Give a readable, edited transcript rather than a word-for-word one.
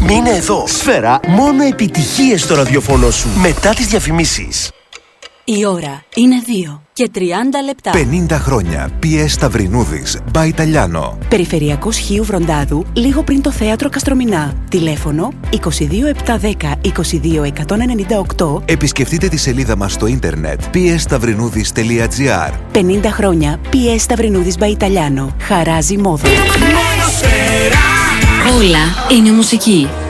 Μείνε εδώ. Σφαίρα, μόνο επιτυχίες στο ραδιοφωνό σου. Μετά τις διαφημίσεις. Η ώρα είναι 2 και 30 λεπτά. 50 χρόνια. PS Σταυρινούδης. By Italiano. Περιφερειακός Χίου Βροντάδου, λίγο πριν το θέατρο Καστρομηνά. Τηλέφωνο 22710 22198. Επισκεφτείτε τη σελίδα μας στο ίντερνετ psstαυρινούδης.gr. 50 χρόνια. PS Σταυρινούδης by Italiano. Χαράζει μόδα. Όλα είναι μουσική.